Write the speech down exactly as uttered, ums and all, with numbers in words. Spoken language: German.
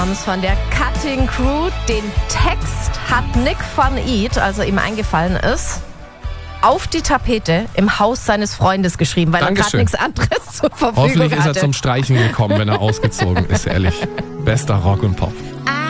Von der Cutting Crew. Den Text hat Nick van Eat, also ihm eingefallen ist, auf die Tapete im Haus seines Freundes geschrieben, weil Dankeschön. er gerade nichts anderes zur Verfügung Hoffentlich ist er hatte. zum Streichen gekommen, wenn er ausgezogen ist, ehrlich. Bester Rock und Pop.